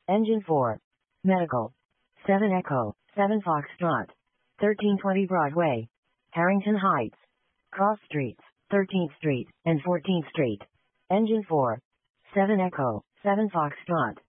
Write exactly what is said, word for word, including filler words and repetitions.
Engine four. Medical. seven Echo, seven Foxtrot. thirteen twenty Broadway. Harrington Heights. Cross Streets, thirteenth Street and fourteenth Street. Engine four. seven Echo, seven Foxtrot.